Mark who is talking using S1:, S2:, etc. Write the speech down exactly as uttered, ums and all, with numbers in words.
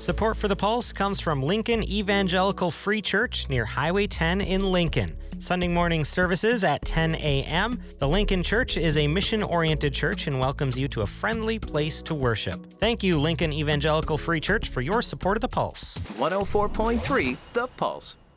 S1: Support for The Pulse comes from Lincoln Evangelical Free Church near Highway ten in Lincoln. Sunday morning services at ten a.m. The Lincoln Church is a mission-oriented church and welcomes you to a friendly place to worship. Thank you, Lincoln Evangelical Free Church, for your support of The Pulse.
S2: one oh four point three The Pulse.